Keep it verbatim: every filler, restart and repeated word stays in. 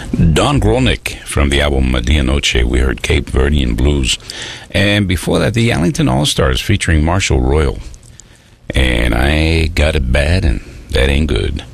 Don Grolnick from the album Dia Noche. We heard Cape Verdean Blues. And before that, the Allington All-Stars featuring Marshall Royal. And I Got It Bad, and That Ain't Good.